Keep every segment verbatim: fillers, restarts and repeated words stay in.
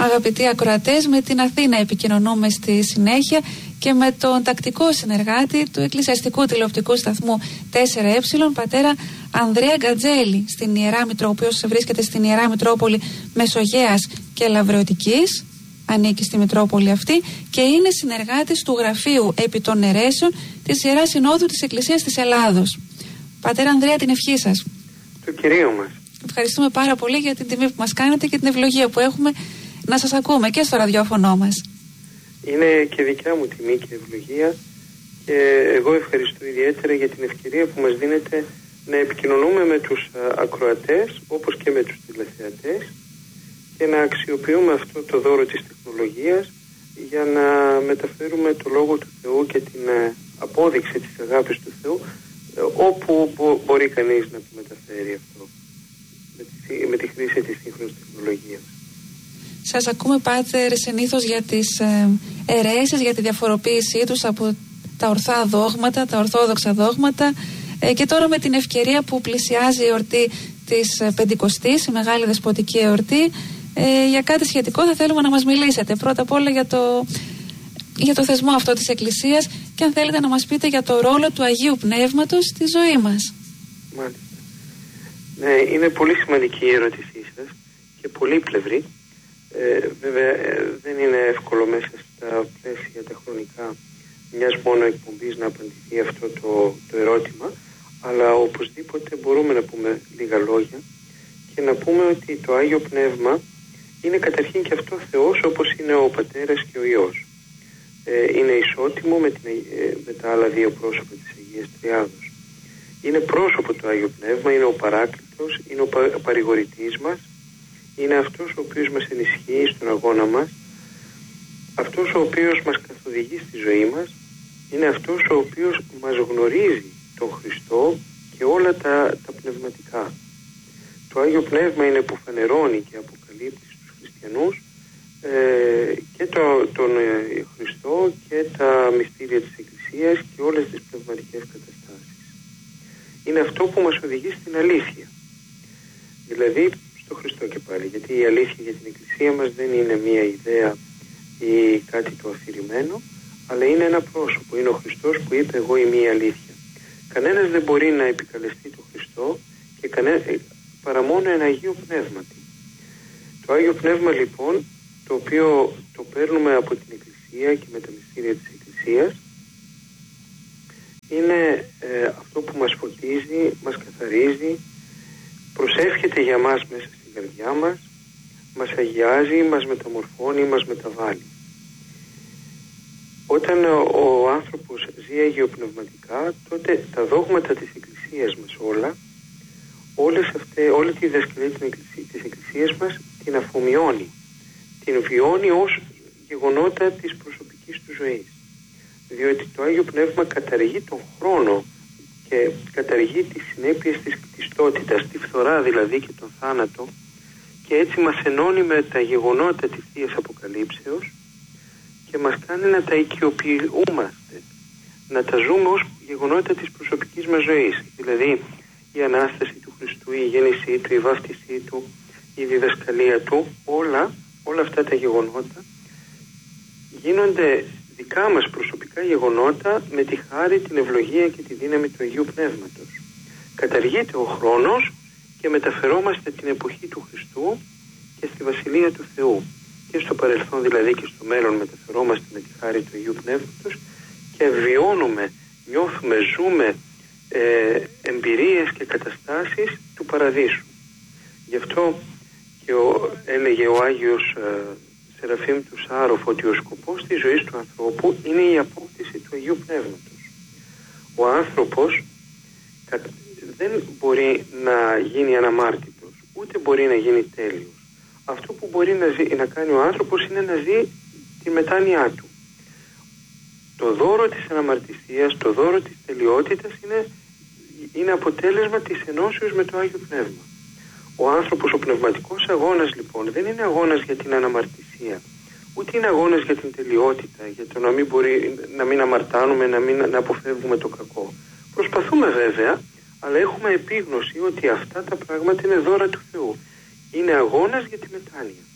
Αγαπητοί ακροατές, με την Αθήνα επικοινωνούμε στη συνέχεια και με τον τακτικό συνεργάτη του εκκλησιαστικού τηλεοπτικού σταθμού τέσσερα ε, πατέρα Ανδρέα Γκατζέλη, στην Ιερά Μητρόπολη, ο οποίος βρίσκεται στην Ιερά Μητρόπολη Μεσογείας και Λαβρεωτικής, ανήκει στη Μητρόπολη αυτή και είναι συνεργάτης του Γραφείου επί των Αιρέσεων της Ιεράς Συνόδου της Εκκλησίας της Ελλάδος. Πατέρα Ανδρέα, την ευχή σας. Το Κυρίο μας. Ευχαριστούμε πάρα πολύ για την τιμή που μας κάνετε και την ευλογία που έχουμε να σας ακούμε και στο ραδιόφωνο μας. Είναι και δικιά μου τιμή και ευλογία και εγώ ευχαριστώ ιδιαίτερα για την ευκαιρία που μας δίνεται να επικοινωνούμε με τους ακροατές όπως και με τους τηλεθεατές και να αξιοποιούμε αυτό το δώρο της τεχνολογίας για να μεταφέρουμε το Λόγο του Θεού και την απόδειξη της αγάπης του Θεού όπου μπορεί κανείς να το μεταφέρει αυτό με τη, με τη χρήση της σύγχρονης τεχνολογίας. Σας ακούμε, Πάτερ, συνήθως για τις ε, αιρέσεις, για τη διαφοροποίησή τους από τα ορθά δόγματα, τα ορθόδοξα δόγματα ε, και τώρα με την ευκαιρία που πλησιάζει η εορτή της ε, Πεντηκοστής, η Μεγάλη Δεσποτική Εορτή, ε, για κάτι σχετικό θα θέλουμε να μας μιλήσετε. Πρώτα απ' όλα για το, για το θεσμό αυτό της Εκκλησίας και αν θέλετε να μας πείτε για το ρόλο του Αγίου Πνεύματος στη ζωή μας. Μάλιστα. Ναι, είναι πολύ σημαντική η ερώτησή σας και πολύπλευρη. Ε, βέβαια ε, δεν είναι εύκολο μέσα στα πλαίσια τα χρονικά μιας μόνο εκπομπής να απαντηθεί αυτό το, το ερώτημα, αλλά οπωσδήποτε μπορούμε να πούμε λίγα λόγια και να πούμε ότι το Άγιο Πνεύμα είναι καταρχήν και αυτό Θεός όπως είναι ο Πατέρας και ο Υιός. Ε, είναι ισότιμο με, την, ε, με τα άλλα δύο πρόσωπα της Αγίας Τριάδος. Είναι πρόσωπο το Άγιο Πνεύμα, είναι ο Παράκλητος, είναι ο πα, παρηγορητής μας, είναι αυτός ο οποίος μας ενισχύει στον αγώνα μας, αυτός ο οποίος μας καθοδηγεί στη ζωή μας, είναι αυτός ο οποίος μας γνωρίζει τον Χριστό και όλα τα, τα πνευματικά. Το Άγιο Πνεύμα είναι που φανερώνει και αποκαλύπτει στους χριστιανούς ε, και το, τον ε, Χριστό και τα μυστήρια της Εκκλησίας και όλες τις πνευματικές καταστάσεις. Είναι αυτό που μας οδηγεί στην αλήθεια. Δηλαδή στο Χριστό και πάλι, γιατί η αλήθεια για την Εκκλησία μας δεν είναι μία ιδέα ή κάτι το αφηρημένο, αλλά είναι ένα πρόσωπο. Είναι ο Χριστός που είπε εγώ είμαι η αλήθεια. Κανένας δεν μπορεί να επικαλεστεί τον Χριστό και κανέ... παρά μόνο ένα Αγίο Πνεύματι. Το Άγιο Πνεύμα λοιπόν, το οποίο το παίρνουμε από την Εκκλησία και με τα μυστήρια της Εκκλησίας, είναι ε, αυτό που μας φωτίζει, μας καθαρίζει, προσεύχεται για μας μέσα στην καρδιά μας, μας αγιάζει, μας μεταμορφώνει, μας μεταβάλλει. Όταν ο άνθρωπος ζει αγιοπνευματικά, τότε τα δόγματα της Εκκλησίας μας όλα, όλες αυτές, όλη τη διδασκαλία της Εκκλησίας μας την αφομοιώνει, την βιώνει ως γεγονότα της προσωπικής του ζωής. Διότι το Άγιο Πνεύμα καταργεί τον χρόνο και καταργεί τις συνέπειες της κτιστότητας, τη φθορά δηλαδή και τον θάνατο, και έτσι μας ενώνει με τα γεγονότα της Θείας Αποκαλύψεως και μας κάνει να τα οικειοποιούμαστε, να τα ζούμε ως γεγονότα της προσωπικής μας ζωής. Δηλαδή η Ανάσταση του Χριστού, η γέννησή του, η βάφτισή του, η διδασκαλία του, όλα, όλα αυτά τα γεγονότα γίνονται δικά μας προσωπικά γεγονότα με τη χάρη, την ευλογία και τη δύναμη του Αγίου Πνεύματος. Καταργείται ο χρόνος και μεταφερόμαστε την εποχή του Χριστού και στη Βασιλεία του Θεού. Και στο παρελθόν δηλαδή και στο μέλλον μεταφερόμαστε με τη χάρη του Αγίου Πνεύματος και βιώνουμε, νιώθουμε, ζούμε ε, εμπειρίες και καταστάσεις του Παραδείσου. Γι' αυτό και ο, έλεγε ο Άγιος ε, Σεραφείμ του Σάροφ ότι ο σκοπός της ζωής του ανθρώπου είναι η απόκτηση του Αγίου Πνεύματος. Ο άνθρωπος δεν μπορεί να γίνει αναμάρτητος, ούτε μπορεί να γίνει τέλειος. Αυτό που μπορεί να, ζει, να κάνει ο άνθρωπος είναι να ζει τη μετάνοιά του. Το δώρο της αναμαρτησίας, το δώρο της τελειότητας είναι, είναι αποτέλεσμα της ενώσεως με το Άγιο Πνεύμα. Ο άνθρωπος, ο πνευματικός αγώνας λοιπόν δεν είναι αγώνας για την αναμαρτησία, ούτε είναι αγώνας για την τελειότητα, για το να μην, μπορεί, να μην αμαρτάνουμε, να, μην, να αποφεύγουμε το κακό. Προσπαθούμε βέβαια, αλλά έχουμε επίγνωση ότι αυτά τα πράγματα είναι δώρα του Θεού. Είναι αγώνας για τη μετάνοια.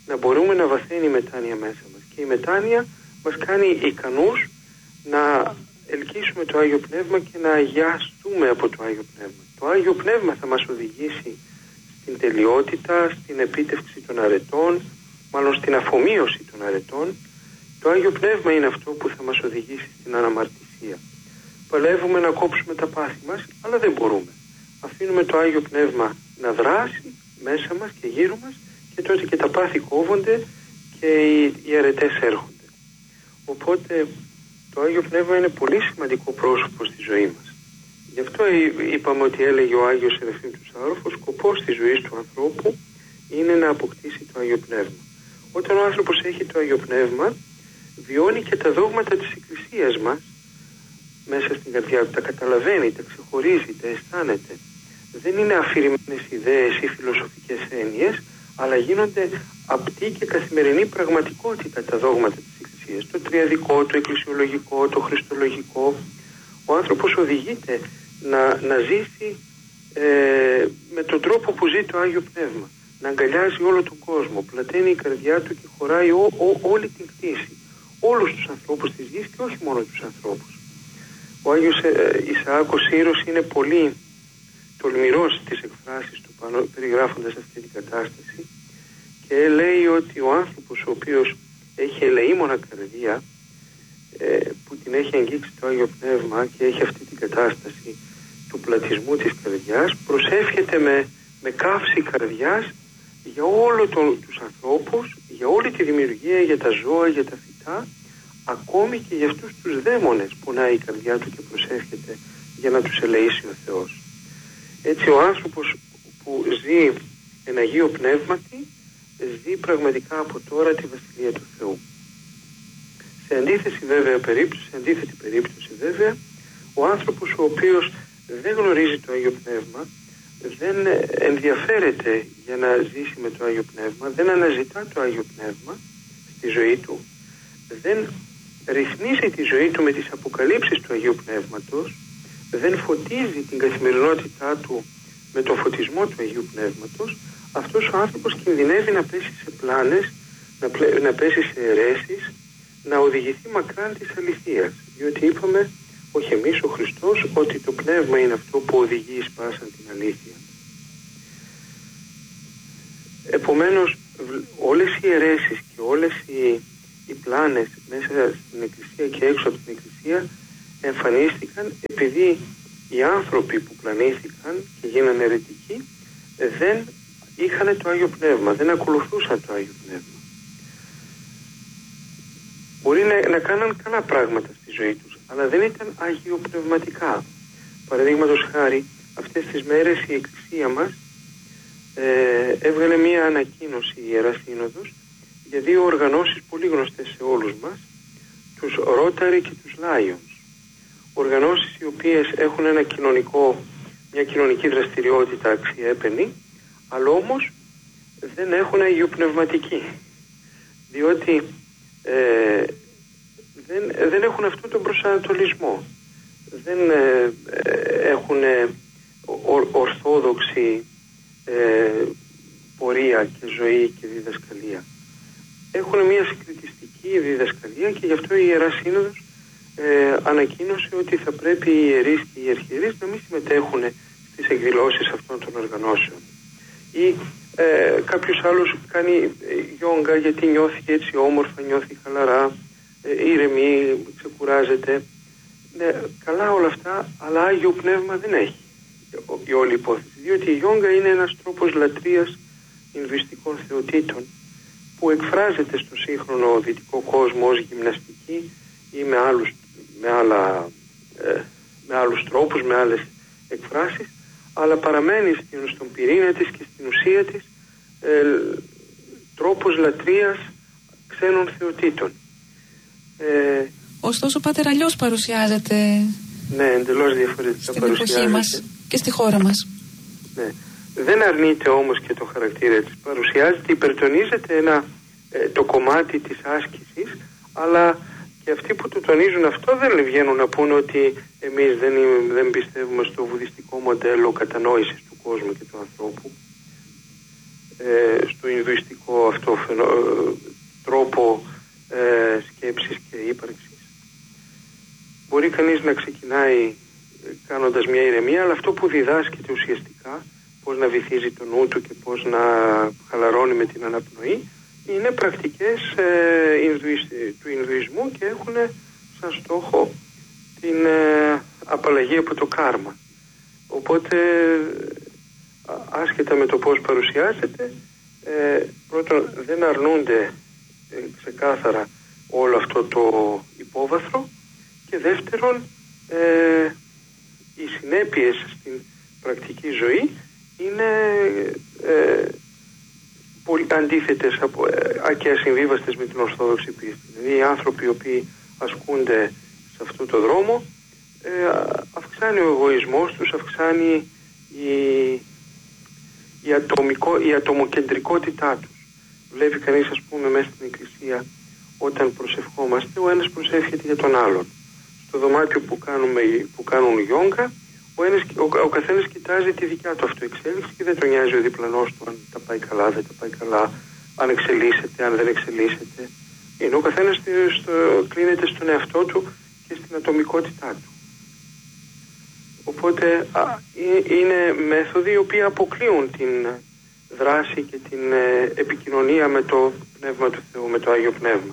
να μπορούμε να βαθαίνει η μετάνοια μέσα μας. Και η μετάνοια μας κάνει ικανούς να ελκύσουμε το Άγιο Πνεύμα και να αγιαστούμε από το Άγιο Πνεύμα. Το Άγιο Πνεύμα θα μας οδηγήσει στην τελειότητα, στην επίτευξη των αρετών, μάλλον στην αφομοίωση των αρετών. Το Άγιο Πνεύμα είναι αυτό που θα μας οδηγήσει στην αναμαρτησία. Παλεύουμε να κόψουμε τα πάθη μας, αλλά δεν μπορούμε. Αφήνουμε το Άγιο Πνεύμα να δράσει μέσα μας και γύρω μας και τότε και τα πάθη κόβονται και οι, οι αρετές έρχονται. Οπότε το Άγιο Πνεύμα είναι πολύ σημαντικό πρόσωπο στη ζωή μας. Γι' αυτό είπαμε ότι έλεγε ο Άγιος Σεραφείμ του Σάροφου, ο σκοπός της ζωής του ανθρώπου είναι να αποκτήσει το Άγιο Πνεύμα. Όταν ο άνθρωπος έχει το Άγιο Πνεύμα, βιώνει και τα δόγματα της Εκκλησίας μας μέσα στην καρδιά του, τα καταλαβαίνει, τα ξεχωρίζει, τα αισθάνεται. Δεν είναι αφηρημένες ιδέες ή φιλοσοφικές έννοιες, αλλά γίνονται απτή και καθημερινή πραγματικότητα τα δόγματα της Εκκλησίας. Το τριαδικό, το εκκλησιολογικό, το χριστολογικό. Ο άνθρωπος οδηγείται να, να ζήσει ε, με τον τρόπο που ζει το Άγιο Πνεύμα. Να αγκαλιάζει όλο τον κόσμο, πλαταίνει η καρδιά του και χωράει ό, ό, όλη την κτήση. Όλους τους ανθρώπους της γης και όχι μόνο τους ανθρώπους. Ο Άγιος ε, Ισαάκος Σύρος είναι πολύ τολμηρός στις εκφράσεις του πάνω, περιγράφοντας αυτή την κατάσταση και λέει ότι ο άνθρωπος ο οποίος έχει ελεήμονα καρδία, ε, που την έχει αγγίξει το Άγιο Πνεύμα και έχει αυτή την κατάσταση του πλατισμού της καρδιάς, προσεύχεται με, με καύση καρδιάς για όλο τον, τους ανθρώπους, για όλη τη δημιουργία, για τα ζώα, για τα φυτά, ακόμη και για αυτούς τους δαίμονες πονάει η καρδιά του και προσεύχεται για να τους ελεήσει ο Θεός. Έτσι ο άνθρωπος που ζει εν Αγίο Πνεύματι ζει πραγματικά από τώρα τη Βασιλεία του Θεού. Σε αντίθεση βέβαια περίπτωση, σε αντίθετη περίπτωση βέβαια, ο άνθρωπος ο οποίος δεν γνωρίζει το Άγιο Πνεύμα, δεν ενδιαφέρεται για να ζήσει με το Άγιο Πνεύμα, δεν αναζητά το Άγιο Πνεύμα στη ζωή του, δεν ρυθμίζει τη ζωή του με τις αποκαλύψεις του Αγίου Πνεύματος, δεν φωτίζει την καθημερινότητά του με τον φωτισμό του Αγίου Πνεύματος, αυτός ο άνθρωπος κινδυνεύει να πέσει σε πλάνες, να, πλε... να πέσει σε αιρέσεις, να οδηγηθεί μακράν της αληθείας. Διότι είπαμε, όχι εμείς, ο Χριστός, ότι το Πνεύμα είναι αυτό που οδηγεί εις πάσαν την αλήθεια. Επομένως, όλες οι αιρέσεις και όλες οι, οι πλάνες μέσα στην Εκκλησία και έξω από την Εκκλησία εμφανίστηκαν επειδή οι άνθρωποι που πλανήθηκαν και γίνανε αιρετικοί δεν είχαν το Άγιο Πνεύμα, δεν ακολουθούσαν το Άγιο Πνεύμα. Μπορεί να, να κάναν καλά πράγματα στη ζωή τους, αλλά δεν ήταν αγιοπνευματικά. Παραδείγματος χάρη, αυτές τις μέρες η Εκκλησία μας ε, έβγαλε μία ανακοίνωση, η Ιερά Σύνοδος, για δύο οργανώσεις πολύ γνωστές σε όλους μας, τους Rotary και τους Lions. Οργανώσεις οι οποίες έχουν ένα κοινωνικό, μια κοινωνική δραστηριότητα αξιέπαινη, αλλά όμως δεν έχουν αγιοπνευματική. Διότι ε, δεν, δεν έχουν αυτόν τον προσανατολισμό. Δεν ε, έχουν ε, ο, ορθόδοξη ε, πορεία και ζωή και διδασκαλία. Έχουν μια συγκριτιστική διδασκαλία και γι' αυτό η Ιερά Σύνοδος Ε, ανακοίνωσε ότι θα πρέπει οι ιερείς και οι αρχιερείς να μην συμμετέχουν στις εκδηλώσεις αυτών των οργανώσεων. Ή ε, κάποιος άλλος κάνει γιόγκα γιατί νιώθει έτσι όμορφα, νιώθει χαλαρά, ε, ήρεμη, ξεκουράζεται. Ναι, καλά όλα αυτά, αλλά Άγιο Πνεύμα δεν έχει η όλη υπόθεση. Διότι η γιόγκα είναι ένας τρόπος λατρείας ινδουιστικών θεοτήτων που εκφράζεται στο σύγχρονο δυτικό κόσμο ως γυμναστική ή με άλλους, με, άλλα, ε, με άλλους τρόπους, με άλλες εκφράσεις, αλλά παραμένει στον πυρήνα της και στην ουσία της ε, τρόπος λατρείας ξένων θεοτήτων. Ε, Ωστόσο, Πάτερ, αλλιώς παρουσιάζεται. Ναι, εντελώς διαφορετικά στην εποχή μας και στη χώρα μας. Ναι. Δεν αρνείται όμως και το χαρακτήρα της. Παρουσιάζεται, υπερτονίζεται ένα, ε, το κομμάτι της άσκησης, αλλά και αυτοί που το τονίζουν αυτό δεν βγαίνουν να πούνε ότι εμείς δεν, δεν πιστεύουμε στο βουδιστικό μοντέλο κατανόησης του κόσμου και του ανθρώπου, ε, στο ινδουιστικό αυτό φαινο, τρόπο ε, σκέψης και ύπαρξης. Μπορεί κανείς να ξεκινάει κάνοντας μια ηρεμία, αλλά αυτό που διδάσκεται ουσιαστικά, πώς να βυθίζει το νου του και πώς να χαλαρώνει με την αναπνοή, είναι πρακτικές ε, Ινδουισ, του Ινδουισμού και έχουν σαν στόχο την ε, απαλλαγή από το κάρμα. Οπότε, άσχετα με το πώς παρουσιάζεται, ε, πρώτον δεν αρνούνται ε, ξεκάθαρα όλο αυτό το υπόβαθρο, και δεύτερον ε, οι συνέπειες στην πρακτική ζωή είναι ε, πολύ αντίθετες από, ε, και ασυμβίβαστες με την Ορθόδοξη πίστη. Δηλαδή οι άνθρωποι οι οποίοι ασκούνται σε αυτό το δρόμο, ε, αυξάνει ο εγωισμός τους, αυξάνει η, η, ατομικό, η ατομοκεντρικότητά τους. Βλέπει κανείς, ας πούμε, μέσα στην εκκλησία, όταν προσευχόμαστε, ο ένας προσεύχεται για τον άλλον. Στο δωμάτιο που, κάνουμε, που κάνουν γιόγκα, ο, ένας, ο, ο καθένας κοιτάζει τη δικιά του αυτοεξέλιξη και δεν τον νοιάζει ο διπλανός του αν τα πάει καλά, δεν τα πάει καλά, αν εξελίσσεται, αν δεν εξελίσσεται. Είναι ο καθένας στο, κλείνεται στον εαυτό του και στην ατομικότητά του. Οπότε α, είναι μέθοδοι οι οποίοι αποκλείουν την δράση και την ε, επικοινωνία με το Πνεύμα του Θεού, με το Άγιο Πνεύμα.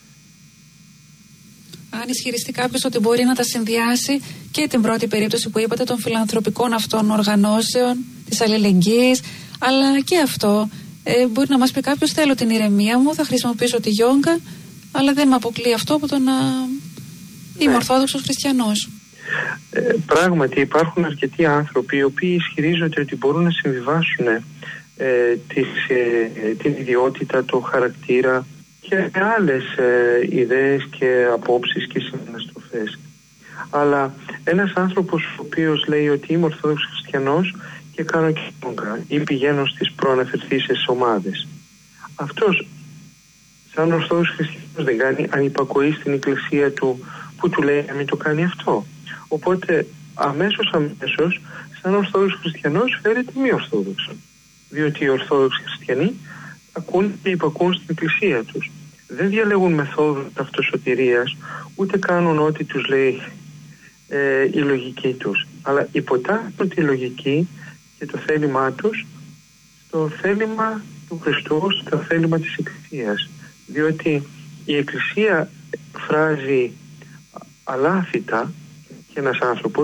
Αν ισχυριστεί κάποιος ότι μπορεί να τα συνδυάσει και την πρώτη περίπτωση που είπατε των φιλανθρωπικών αυτών οργανώσεων, της αλληλεγγύης, αλλά και αυτό, ε, μπορεί να μας πει κάποιος, θέλω την ηρεμία μου, θα χρησιμοποιήσω τη γιόγκα, αλλά δεν με αποκλεί αυτό από το να ναι. είμαι Ορθόδοξος χριστιανός. Ε, πράγματι υπάρχουν αρκετοί άνθρωποι οι οποίοι ισχυρίζονται ότι μπορούν να συμβιβάσουν ε, τις, ε, την ιδιότητα, το χαρακτήρα και άλλες ε, ιδέες και απόψεις και συναστροφές. Αλλά ένας άνθρωπος ο οποίος λέει ότι είμαι Ορθόδοξος χριστιανός και κάνω και γιόγκα ή πηγαίνω στις προαναφερθήσεις ομάδες, αυτός σαν Ορθόδοξος χριστιανός δεν κάνει ανυπακοή στην εκκλησία του που του λέει να μην το κάνει αυτό. Οπότε αμέσως αμέσως σαν Ορθόδοξος χριστιανός φέρεται μη Ορθόδοξο, διότι οι Ορθόδοξοι χριστιανοί ακούν και υπακούν στην εκκλησία τους. Δεν διαλέγουν μεθόδους αυτοσωτηρίας, ούτε κάνουν ό,τι τους λέει ε, η λογική τους, αλλά υποτάσσουν τη λογική και το θέλημά τους στο θέλημα του Χριστού, στο θέλημα της Εκκλησίας. Διότι η Εκκλησία φράζει αλάθητα και ένας άνθρωπος